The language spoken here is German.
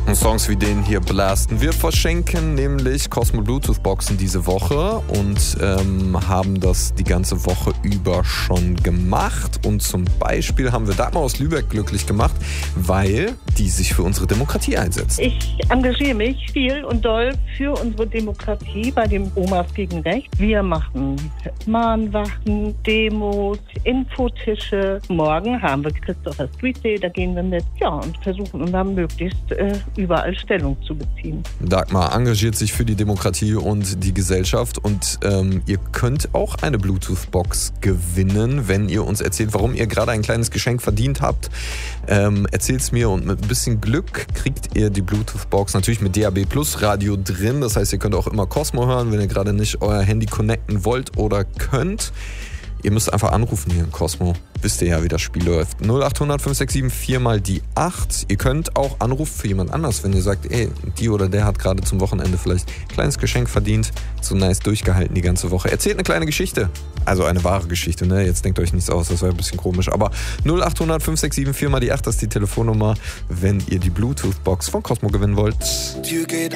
Und Songs wie den hier blasten. Wir verschenken nämlich Cosmo Bluetooth Boxen diese Woche und haben das die ganze Woche über schon gemacht. Und zum Beispiel haben wir Dagmar aus Lübeck glücklich gemacht, weil die sich für unsere Demokratie einsetzt. Ich engagiere mich viel und doll für unsere Demokratie bei dem Omas gegen Recht. Wir machen Mahnwachen, Demos, Infotische. Morgen haben wir Christopher Street Day, da gehen wir mit. Ja, und versuchen uns dann möglichst überall Stellung zu beziehen. Dagmar engagiert sich für die Demokratie und die Gesellschaft und ihr könnt auch eine Bluetooth-Box gewinnen, wenn ihr uns erzählt, warum ihr gerade ein kleines Geschenk verdient habt. Erzählt's mir und mit ein bisschen Glück kriegt ihr die Bluetooth-Box natürlich mit DAB Plus Radio drin. Das heißt, ihr könnt auch immer Cosmo hören, wenn ihr gerade nicht euer Handy connecten wollt oder könnt. Ihr müsst einfach anrufen hier in Cosmo. Wisst ihr ja, wie das Spiel läuft. 0800 567 4 mal die 8. Ihr könnt auch anrufen für jemand anders, wenn ihr sagt, ey, die oder der hat gerade zum Wochenende vielleicht ein kleines Geschenk verdient. So nice durchgehalten die ganze Woche. Erzählt eine kleine Geschichte. Also eine wahre Geschichte, ne? Jetzt denkt euch nichts aus, das war ein bisschen komisch. Aber 0800 567 4 mal die 8, das ist die Telefonnummer, wenn ihr die Bluetooth-Box von Cosmo gewinnen wollt.